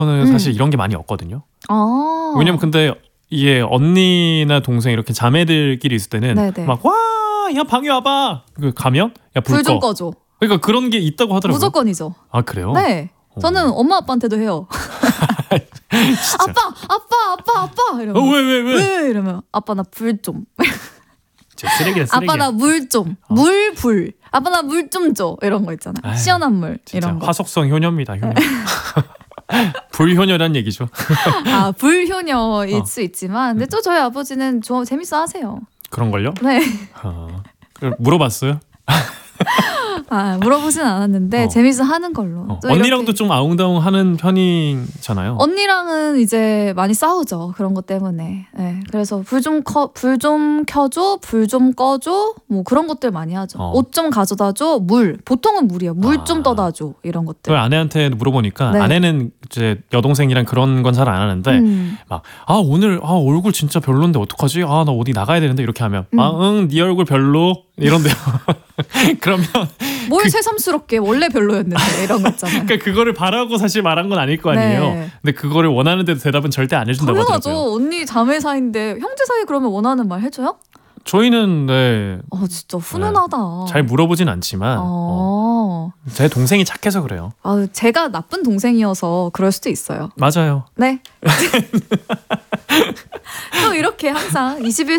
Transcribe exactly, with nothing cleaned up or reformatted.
저는 사실 음. 이런 게 많이 없거든요. 아. 왜냐면 근데 이게 언니나 동생 이렇게 자매들끼리 있을 때는 네네. 막 와, 야 방에 와봐. 그 가면 야 불 불 좀 꺼. 꺼줘. 그러니까 그런 게 있다고 하더라고요. 무조건이죠. 아 그래요? 네. 저는 오. 엄마 아빠한테도 해요. 아빠, 아빠, 아빠, 아빠 이러면. 어, 왜, 왜, 왜? 왜 이러면 아빠 나 불 좀. 쓰레기야, 쓰레기야. 아빠 나 물 좀. 어. 물 불. 아빠 나 물 좀 줘. 이런 거 있잖아. 아유, 시원한 물 이런 거. 화속성 효녀입니다. 효녀. 불효녀란 얘기죠. 아 불효녀일 어. 수 있지만 근데 또 저희 아버지는 좀 재밌어 하세요. 그런 걸요? 네. 어. 물어봤어요? 아 물어보진 않았는데 어. 재밌어 하는 걸로. 어. 언니랑도 이렇게... 좀 아웅다웅 하는 편이잖아요. 언니랑은 이제 많이 싸우죠. 그런 것 때문에. 네. 그래서 불 좀 커, 불 좀 켜줘, 불 좀 꺼줘, 뭐 그런 것들 많이 하죠. 어. 옷 좀 가져다줘, 물. 보통은 물이요. 물 좀 아. 떠다줘 이런 것들. 아내한테 물어보니까 네. 아내는 이제 여동생이랑 그런 건 잘 안 하는데 음. 막 아 오늘 아 얼굴 진짜 별론데 어떡하지? 아 나 어디 나가야 되는데 이렇게 하면 음. 아 응 네 얼굴 별로 이런데요. 그러면 뭘 그... 새삼스럽게 원래 별로였는데 이런 거 있잖아요. 그러니까 그거를 바라고 사실 말한 건 아닐 거 아니에요. 네. 근데 그거를 원하는데도 대답은 절대 안 해준다고 당연하죠. 하더라고요. 언니 자매 사이인데 형제 사이 그러면 원하는 말 해줘요? 저희는 네. 어 진짜 훈훈하다. 네, 잘 물어보진 않지만 어. 어, 제 동생이 착해서 그래요. 아 제가 나쁜 동생이어서 그럴 수도 있어요. 맞아요. 네. 또 이렇게 항상 이십일